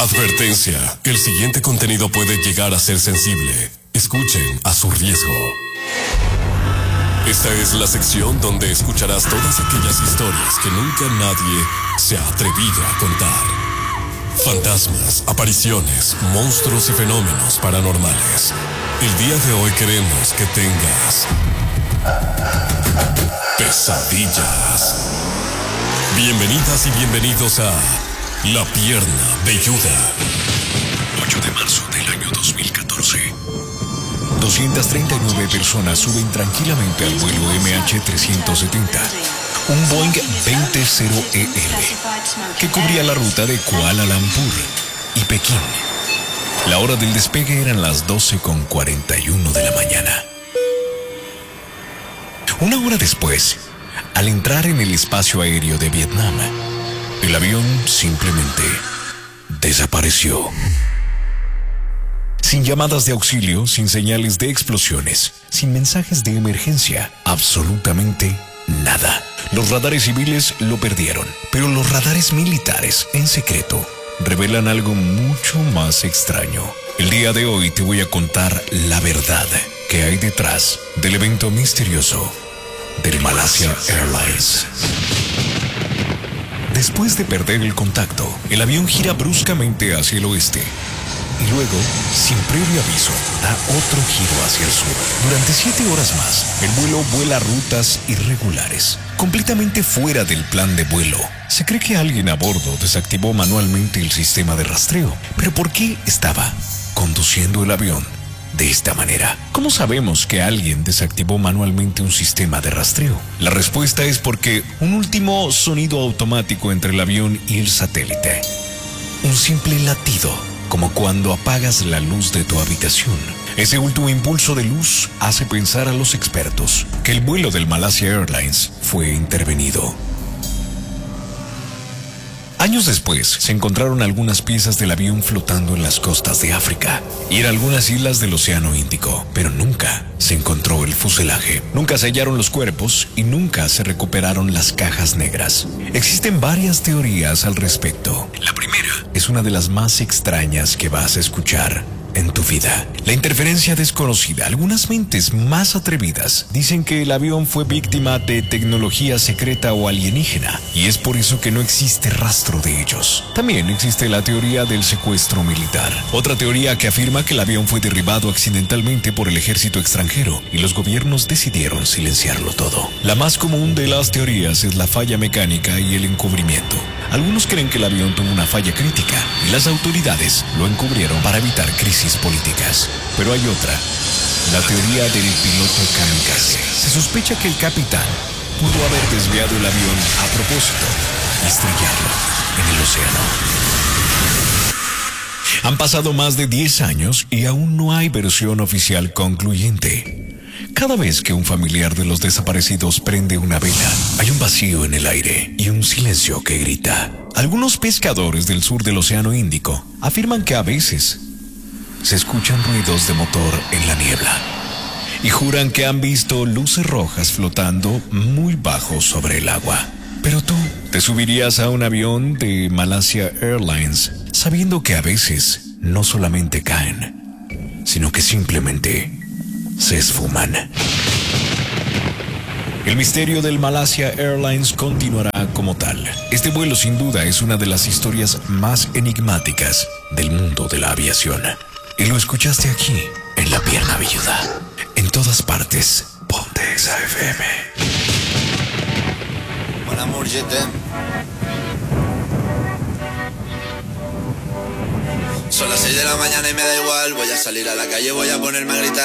Advertencia. El siguiente contenido puede llegar a ser sensible. Escuchen a su riesgo. Esta es la sección donde escucharás todas aquellas historias que nunca nadie se ha atrevido a contar. Fantasmas, apariciones, monstruos y fenómenos paranormales. El día de hoy queremos que tengas pesadillas. Bienvenidas y bienvenidos a La Pierna Velluda. 8 de marzo del año 2014. 239 personas suben tranquilamente al vuelo MH370, un Boeing 20-0EL, que cubría la ruta de Kuala Lumpur y Pekín. La hora del despegue eran las 12:41 de la mañana. Una hora después, al entrar en el espacio aéreo de Vietnam, el avión simplemente desapareció. Sin llamadas de auxilio, sin señales de explosiones, sin mensajes de emergencia, absolutamente nada. Los radares civiles lo perdieron, pero los radares militares, en secreto, revelan algo mucho más extraño. El día de hoy te voy a contar la verdad que hay detrás del evento misterioso del Malaysia Airlines. Después de perder el contacto, el avión gira bruscamente hacia el oeste y luego, sin previo aviso, da otro giro hacia el sur. Durante 7 horas más, el vuelo vuela rutas irregulares, completamente fuera del plan de vuelo. Se cree que alguien a bordo desactivó manualmente el sistema de rastreo. ¿Pero por qué estaba conduciendo el avión de esta manera? ¿Cómo sabemos que alguien desactivó manualmente un sistema de rastreo? La respuesta es porque un último sonido automático entre el avión y el satélite. Un simple latido, como cuando apagas la luz de tu habitación. Ese último impulso de luz hace pensar a los expertos que el vuelo del Malaysia Airlines fue intervenido. Años después, se encontraron algunas piezas del avión flotando en las costas de África y en algunas islas del Océano Índico, pero nunca se encontró el fuselaje, nunca se hallaron los cuerpos y nunca se recuperaron las cajas negras. Existen varias teorías al respecto. La primera es una de las más extrañas que vas a escuchar en tu vida. La interferencia desconocida. Algunas mentes más atrevidas dicen que el avión fue víctima de tecnología secreta o alienígena y es por eso que no existe rastro de ellos. También existe la teoría del secuestro militar. Otra teoría que afirma que el avión fue derribado accidentalmente por el ejército extranjero y los gobiernos decidieron silenciarlo todo. La más común de las teorías es la falla mecánica y el encubrimiento. Algunos creen que el avión tuvo una falla crítica y las autoridades lo encubrieron para evitar crisis políticas. Pero hay otra, la teoría del piloto kamikaze. Se sospecha que el capitán pudo haber desviado el avión a propósito y estrellarlo en el océano. Han pasado más de 10 años y aún no hay versión oficial concluyente. Cada vez que un familiar de los desaparecidos prende una vela, hay un vacío en el aire y un silencio que grita. Algunos pescadores del sur del Océano Índico afirman que a veces se escuchan ruidos de motor en la niebla y juran que han visto luces rojas flotando muy bajo sobre el agua. Pero tú, ¿te subirías a un avión de Malaysia Airlines sabiendo que a veces no solamente caen, sino que simplemente se esfuman? El misterio del Malaysia Airlines continuará como tal. Este vuelo sin duda es una de las historias más enigmáticas del mundo de la aviación. Y lo escuchaste aquí, en La Pierna Velluda. En todas partes, ponte Exa FM. Buen amor, je t'aime. Son las 6 de la mañana y me da igual. Voy a salir a la calle, voy a ponerme a gritar.